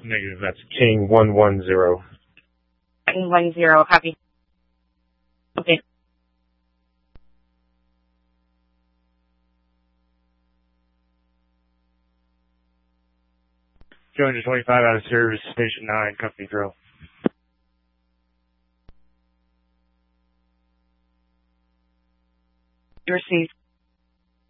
Negative, that's King 110. King 10, copy. Okay. Joiner 25 out of service, Station 9, company drill. You received.